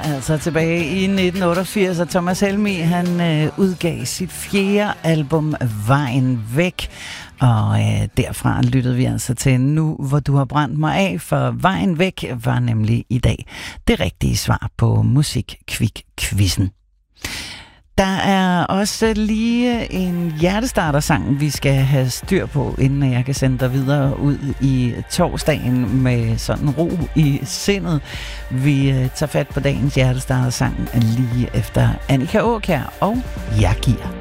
Altså tilbage i 1988, og Thomas Helmig, han udgav sit 4. album, Vejen Væk. Og derfra lyttede vi altså til Nu, hvor du har brændt mig af, for Vejen Væk var nemlig i dag det rigtige svar på Musikquik-quizzen. Der er også lige en hjertestarter-sang, vi skal have styr på, inden jeg kan sende dig videre ud i torsdagen med sådan ro i sindet. Vi tager fat på dagens hjertestarter-sang lige efter Annika Aakjær og Jeg giver.